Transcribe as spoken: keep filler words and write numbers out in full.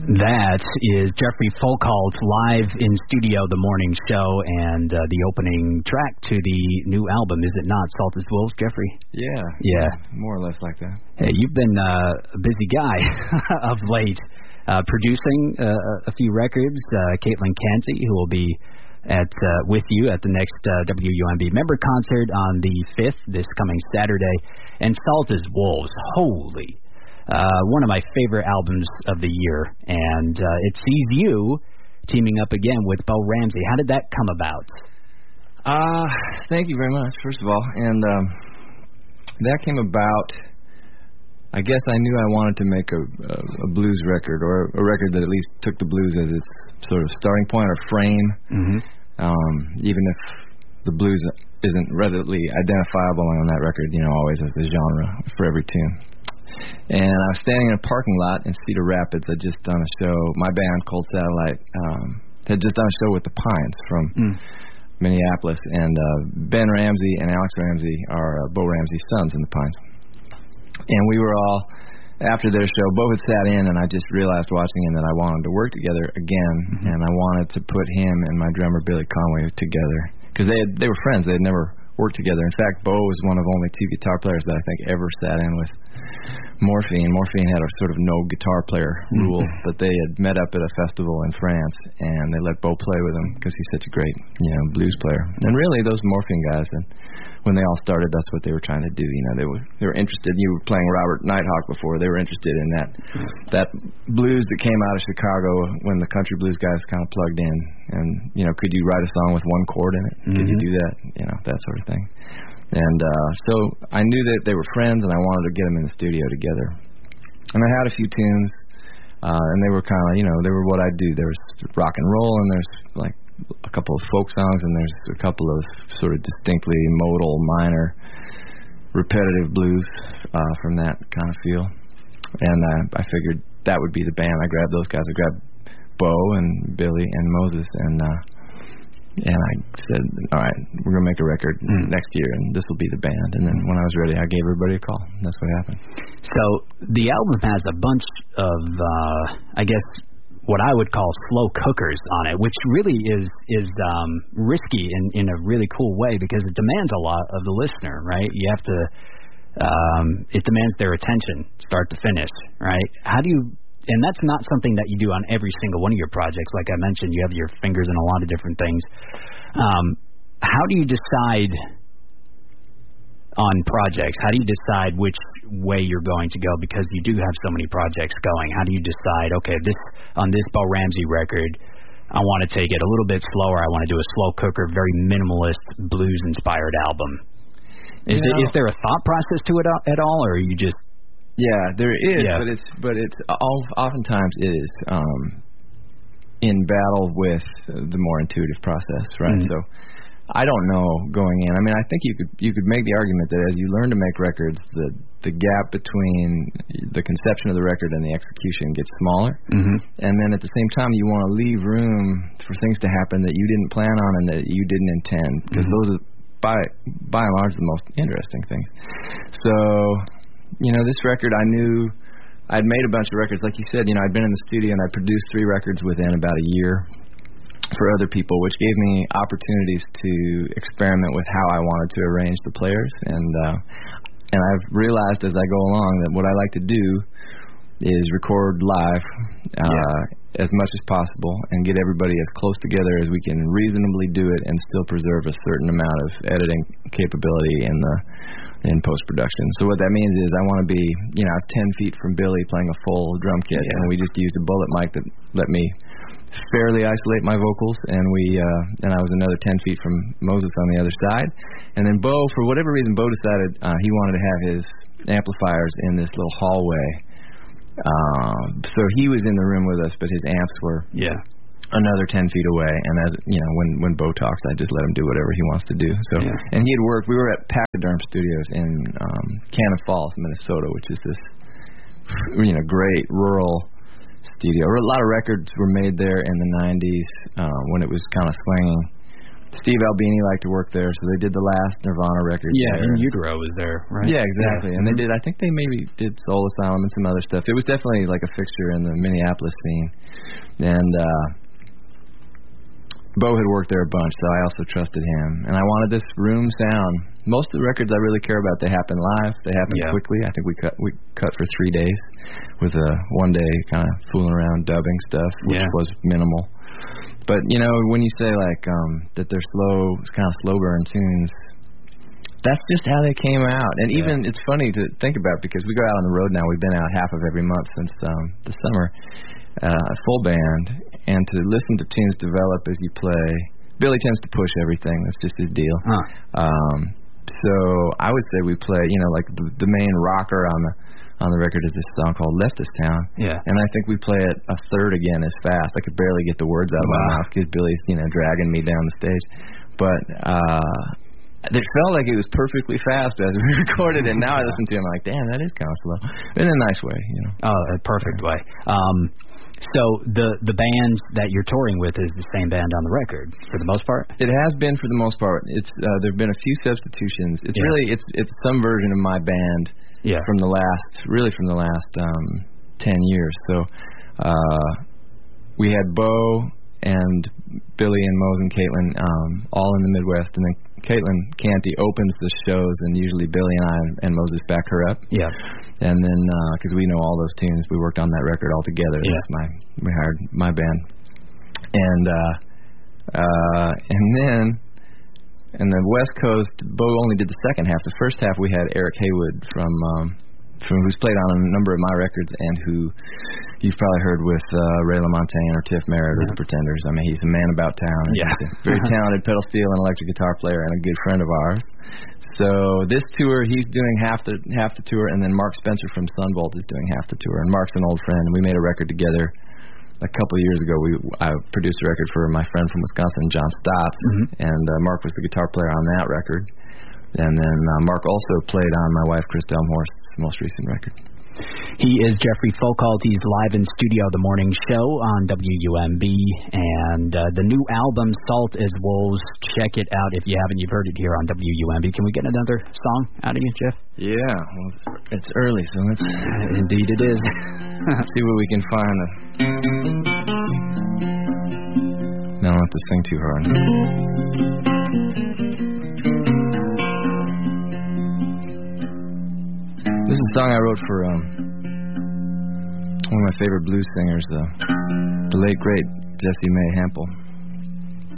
That is Jeffrey Folkholtz live in studio, the morning show, and uh, the opening track to the new album, is it not? Salt as Wolves, Jeffrey? Yeah. Yeah. More or less like that. Hey, you've been uh, a busy guy of late, uh, producing uh, a few records. Uh, Caitlin Canty, who will be at uh, with you at the next uh, W U M B member concert on the fifth, this coming Saturday, and Salt as Wolves. Holy. Uh, one of my favorite albums of the year, and uh, it sees you teaming up again with Bo Ramsey. How did that come about? Uh, thank you very much, first of all. And um, that came about, I guess I knew I wanted to make a, a, a blues record, or a record that at least took the blues as its sort of starting point or frame, mm-hmm. um, even if the blues isn't readily identifiable on that record, you know, always as the genre for every tune. And I was standing in a parking lot in Cedar Rapids. I'd just done a show. My band, Cold Satellite, um, had just done a show with the Pines from mm. Minneapolis. And uh, Ben Ramsey and Alex Ramsey are uh, Bo Ramsey's sons in the Pines. And we were all, after their show, Bo had sat in, and I just realized watching him that I wanted to work together again. Mm-hmm. And I wanted to put him and my drummer, Billy Conway, together. Because they, they were friends. They had never worked together. In fact, Bo was one of only two guitar players that I think ever sat in with Morphine. Morphine had a sort of no guitar player rule, mm-hmm. but they had met up at a festival in France, and they let Bo play with him because he's such a great, you know, blues player. And really, those Morphine guys, and when they all started, that's what they were trying to do. You know, they were they were interested. You were playing Robert Nighthawk before. They were interested in that that blues that came out of Chicago when the country blues guys kind of plugged in. And you know, could you write a song with one chord in it? Mm-hmm. Could you do that? You know, that sort of thing. And uh, so I knew that they were friends, and I wanted to get them in the studio together. And I had a few tunes, uh, and they were kind of, you know, they were what I do. There was rock and roll, and there's like a couple of folk songs, and there's a couple of sort of distinctly modal, minor, repetitive blues uh, from that kind of feel. And uh, I figured that would be the band. I grabbed those guys. I grabbed Bo and Billy and Moses, and uh, and I said, all right, we're going to make a record mm. next year, and this will be the band. And then when I was ready, I gave everybody a call. That's what happened. So the album has a bunch of, uh, I guess, what I would call slow cookers on it, which really is is um, risky in, in a really cool way, because it demands a lot of the listener, right? You have to, um, it demands their attention, start to finish, right? How do you, and that's not something that you do on every single one of your projects. Like I mentioned, you have your fingers in a lot of different things. Um, how do you decide on projects? How do you decide which way you're going to go? Because you do have so many projects going. How do you decide, okay, this on this Bo Ramsey record, I want to take it a little bit slower. I want to do a slow cooker, very minimalist, blues-inspired album. Is, you know, it, is there a thought process to it at all, or are you just... Yeah, there is, yeah. but it's but it's all, oftentimes it is um, in battle with the more intuitive process, right? Mm-hmm. So I don't know going in. I mean, I think you could you could make the argument that as you learn to make records, the the gap between the conception of the record and the execution gets smaller, mm-hmm. and then at the same time you want to leave room for things to happen that you didn't plan on and that you didn't intend, because mm-hmm. those are by by and large the most interesting things. So. You know, this record, I knew I'd made a bunch of records. Like you said, you know, I'd been in the studio and I'd produced three records within about a year for other people, which gave me opportunities to experiment with how I wanted to arrange the players. And uh, and I've realized as I go along that what I like to do is record live uh, yeah. as much as possible and get everybody as close together as we can reasonably do it and still preserve a certain amount of editing capability in the in post-production. So what that means is I want to be, you know, I was ten feet from Billy playing a full drum kit, yeah. and we just used a bullet mic that let me fairly isolate my vocals, and we uh, and I was another ten feet from Moses on the other side. And then Bo, for whatever reason, Bo decided uh, he wanted to have his amplifiers in this little hallway. Um, so he was in the room with us, but his amps were yeah. another ten feet away, and as you know, when when Bo talks, I just let him do whatever he wants to do. So, yeah. and he had worked. We were at Pachyderm Studios in um, Cannon Falls, Minnesota, which is this you know great rural studio. A lot of records were made there in the nineties uh, when it was kind of swinging, Steve Albini liked to work there, so they did the last Nirvana record. Yeah, there. and Utero was there, right? Yeah, exactly. Yeah. And they did, I think they maybe did Soul Asylum and some other stuff. It was definitely like a fixture in the Minneapolis scene. And uh, Bo had worked there a bunch, so I also trusted him. And I wanted this room sound. Most of the records I really care about, they happen live. They happen yeah. quickly. I think we cut we cut for three days with a one-day kind of fooling around dubbing stuff, which yeah. was minimal. But, you know, when you say, like, um, that they're slow, kind of slow burn tunes, that's just how they came out. And yeah. even, it's funny to think about because we go out on the road now. We've been out half of every month since um, the summer, uh, a full band. And to listen to tunes develop as you play, Billy tends to push everything. That's just his deal. Huh. Um, so I would say we play, you know, like the, the main rocker on the on the record is this song called Left This Town. Yeah. And I think we play it a third again as fast. I could barely get the words out of wow. my mouth because Billy's, you know, dragging me down the stage. But uh, it felt like it was perfectly fast as we recorded it. Now I listen to it, I'm like, damn, that is kind of slow. In a nice way, you know. Oh, a perfect way. Um, so the the band that you're touring with is the same band on the record for the most part? It has been for the most part. It's uh, there've been a few substitutions. It's yeah. really it's it's some version of my band yeah. from the last really from the last um, ten years. So uh, we had Bo and Billy and Mose and Caitlin um, all in the Midwest, and then Caitlin Canty opens the shows, and usually Billy and I and Moses back her up. Yeah. And then because uh, we know all those tunes, we worked on that record all together. Yeah. That's my we hired my band, and uh, uh, and then in the West Coast, Bo only did the second half. The first half we had Eric Haywood from. Um, From who's played on a number of my records and who you've probably heard with uh, Ray LaMontagne or Tiff Merritt or yeah. The Pretenders. I mean, he's a man about town. Yeah. He's a very talented pedal steel and electric guitar player and a good friend of ours. So this tour, he's doing half the half the tour, and then Mark Spencer from Sunvolt is doing half the tour. And Mark's an old friend. We made a record together a couple of years ago. We I produced a record for my friend from Wisconsin, John Stotts, mm-hmm. and uh, Mark was the guitar player on that record. And then uh, Mark also played on my wife Chris Delmhorst's most recent record. He is Jeffrey Folkalt. He's live in studio the morning show on W U M B, and uh, the new album Salt as Wolves. Check it out if you haven't. You've heard it here on W U M B. Can we get another song out of you, Jeff? Yeah, well, it's early, so let's. Uh, indeed, it is. see what we can find. Now I don't have to sing too hard. This is a song I wrote for um, one of my favorite blues singers, uh, the late, great Jessie Mae Hampel.